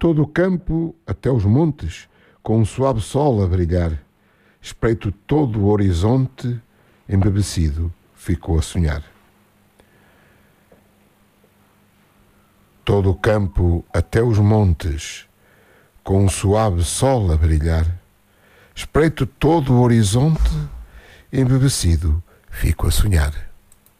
todo o campo até os montes, com um suave sol a brilhar. Espreito todo o horizonte, embebecido, ficou a sonhar. Todo o campo até os montes, com um suave sol a brilhar. Espreito todo o horizonte, embebecido, fico a sonhar.